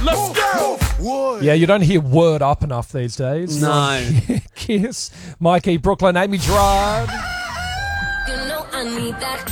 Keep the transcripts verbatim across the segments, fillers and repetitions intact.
Let's go. What? Yeah, you don't hear word up enough these days. No. Kiss, Mikey, Brooklyn, Amy Gerard. You know I need that.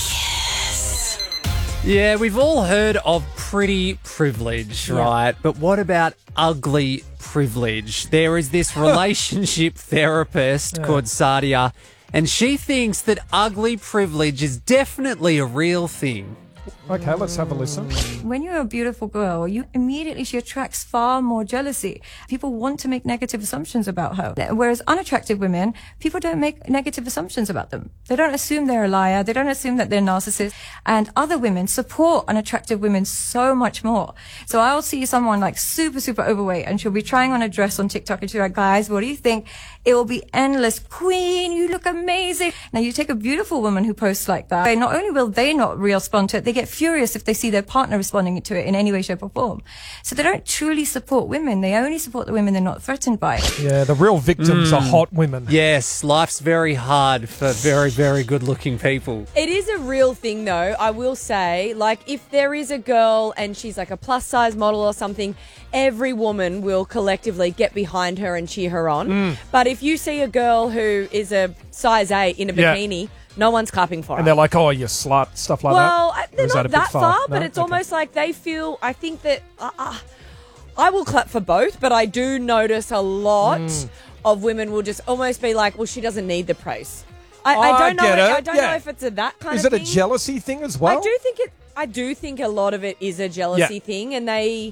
Yeah, we've all heard of pretty privilege, right? But what about ugly privilege? There is this relationship therapist called Sadia, and she thinks that ugly privilege is definitely a real thing. Okay, let's have a listen. When you're a beautiful girl, you immediately, she attracts far more jealousy. People want to make negative assumptions about her. Whereas unattractive women, people don't make negative assumptions about them. They don't assume they're a liar. They don't assume that they're narcissists. And other women support unattractive women so much more. So I'll see someone like super, super overweight and she'll be trying on a dress on TikTok and she'll be like, guys, what do you think? It will be endless. Queen, you look amazing. Now you take a beautiful woman who posts like that. Not only will they not respond to it, they get furious if they see their partner responding to it in any way, shape or form. So they don't truly support women. They only support the women they're not threatened by. Yeah, the real victims are hot women. Yes, life's very hard for very, very good-looking people. It is a real thing, though, I will say. Like, if there is a girl and she's like a plus-size model or something, every woman will collectively get behind her and cheer her on. Mm. But if you see a girl who is a size eight in a Yeah. bikini, no one's clapping for her. And they're like, oh, you slut, stuff like well, that. I- they're Or is not a that, bit far, No? but it's Okay. almost like they feel, I think that, uh, uh, I will clap for both, but I do notice a lot Mm. of women will just almost be like, well, she doesn't need the praise. I, Oh, I I don't know. get it. I don't Yeah. know if it's a that kind Is of it thing. a jealousy thing as well? I do think it. I do think a lot of it is a jealousy Yeah. thing, and they,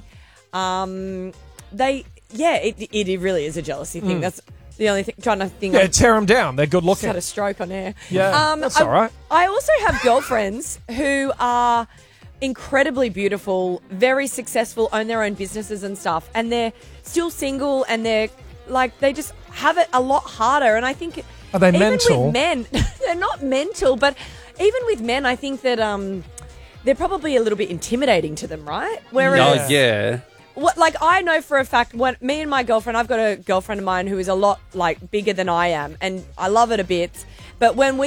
um, they, yeah, it it really is a jealousy thing. Mm. That's the only thing. Trying to think. Yeah, of, tear them down. They're good just looking. had a stroke on air. Yeah, um, that's I, all right. I also have girlfriends who are incredibly beautiful, very successful, own their own businesses and stuff, and they're still single, and they're like they just have it a lot harder. And I think Are they even mental? with men, they're not mental, but even with men, I think that um, they're probably a little bit intimidating to them, right? Whereas, Oh, yeah. what, like I know for a fact, when me and my girlfriend, I've got a girlfriend of mine who is a lot like bigger than I am, and I love it a bit. But when we